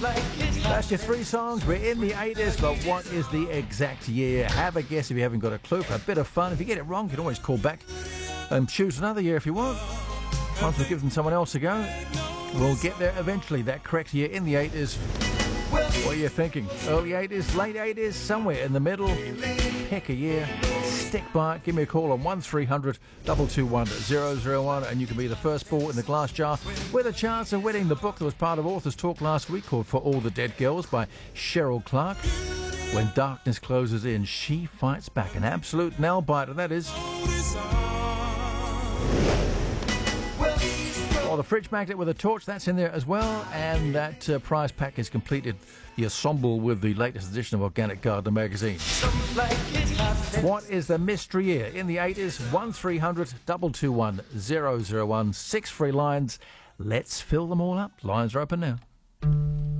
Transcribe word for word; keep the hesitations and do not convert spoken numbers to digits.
That's your three songs. We're in the eighties, but what is the exact year? Have a guess if you haven't got a clue. For a bit of fun, if you get it wrong, you can always call back and choose another year if you want. Once we've given someone else a go, we'll get there eventually. That correct year in the eighties. What are you thinking? Early eighties, late eighties, somewhere in the middle? Pick a year. Stick by it. Give me a call on one three hundred two two one zero zero one and you can be the first ball in the glass jar with a chance of winning the book that was part of Authors Talk last week called For All the Dead Girls by Cheryl Clark. When darkness closes in, she fights back. An absolute nail-biter, that is. Oh, the fridge magnet with a torch, that's in there as well. And that uh, prize pack has completed the ensemble with the latest edition of Organic Gardener magazine. What is the mystery year? In the eighties, one three hundred two two one zero zero one. Six free lines. Let's fill them all up. Lines are open now.